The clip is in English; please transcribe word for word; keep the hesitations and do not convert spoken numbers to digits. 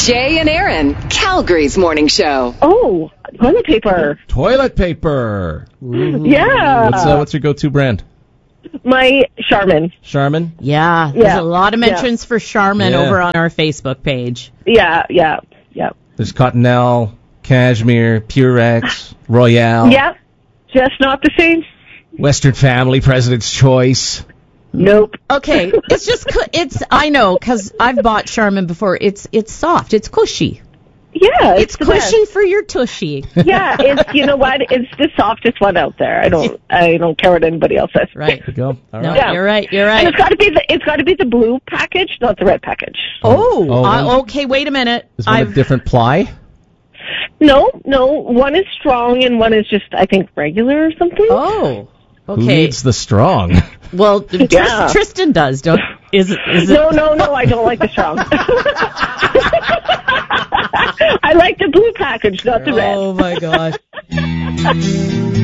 Jay and Aaron, Calgary's morning show. Oh, toilet paper. Toilet paper. Ooh. Yeah. What's, uh, what's your go-to brand? My Charmin. Charmin? Yeah, there's Yeah. a lot of mentions Yeah. for Charmin Yeah. over on our Facebook page. Yeah, yeah, yeah. There's Cottonelle, Cashmere, Purex, Royale. Yeah, just not the same. Western Family, President's Choice. Nope. Okay, it's just, cu- it's, I know, because I've bought Charmin before. It's it's soft. It's cushy. Yeah, It's it's, the cushy for your tushy. best. Yeah, it's, you know what? It's the softest one out there. I don't, I don't care what anybody else says. Right. There you go. All No, right. Yeah. you're right, you're And right. it's got to be the, it's got to be the blue package, not the red package. Oh, Oh, uh, one- okay, wait a minute. Is one a I've, different ply? No, no, one is strong and one is just, I think, regular or something. oh, Who okay. needs the strong? Well, Tris- Yeah. Tristan does, don't, is it, is it? No, no, no, I don't like the strong. I like the blue package, not the red. Oh my gosh.